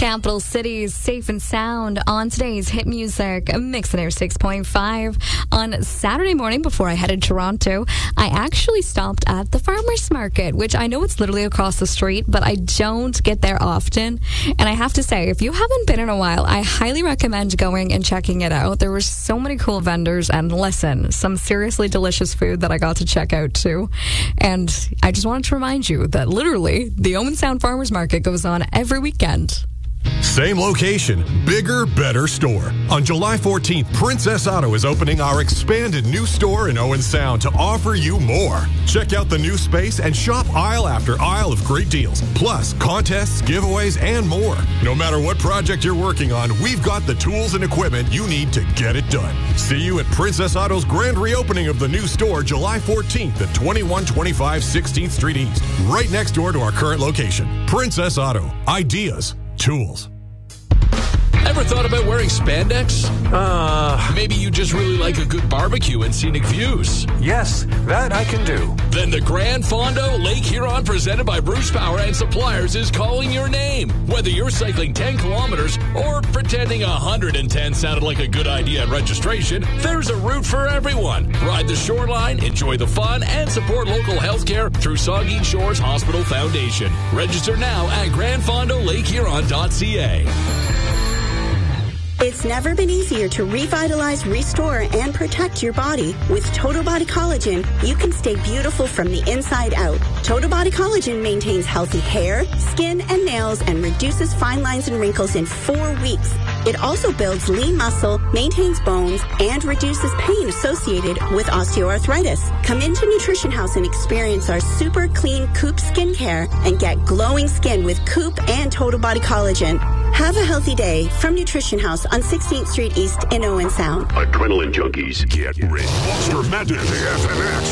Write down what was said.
Capital City's Safe and Sound on today's hit music, Mix and Air 6.5. On Saturday morning before I headed to Toronto, I actually stopped at the farmer's market, which I know it's literally across the street, but I don't get there often. And I have to say, if you haven't been in a while, I highly recommend going and checking it out. There were so many cool vendors and listen, some seriously delicious food that I got to check out too. And I just wanted to remind you that literally the Owen Sound Farmer's Market goes on every weekend. Same location, bigger, better store. On July 14th, Princess Auto is opening our expanded new store in Owen Sound to offer you more. Check out the new space and shop aisle after aisle of great deals, plus contests, giveaways, and more. No matter what project you're working on, we've got the tools and equipment you need to get it done. See you at Princess Auto's grand reopening of the new store July 14th at 2125 16th Street East, right next door to our current location. Princess Auto. Ideas. Tools. Ever thought about wearing spandex? Maybe you just really like a good barbecue and scenic views. Yes, that I can do. Then the Grand Fondo Lake Huron, presented by Bruce Power and Suppliers, is calling your name. Whether you're cycling 10 kilometers or pretending 110 sounded like a good idea at registration, there's a route for everyone. Ride the shoreline, enjoy the fun, and support local healthcare through Saugeen Shores Hospital Foundation. Register now at grandfondolakehuron.ca. It's never been easier to revitalize, restore, and protect your body. With Total Body Collagen, you can stay beautiful from the inside out. Total Body Collagen maintains healthy hair, skin, and nails and reduces fine lines and wrinkles in 4 weeks. It also builds lean muscle, maintains bones, and reduces pain associated with osteoarthritis. Come into Nutrition House and experience our super clean Coop skincare and get glowing skin with Coop and Total Body Collagen. Have a healthy day from Nutrition House on 16th Street East in Owen Sound. Adrenaline junkies, get ready. Monster Madness, FNX.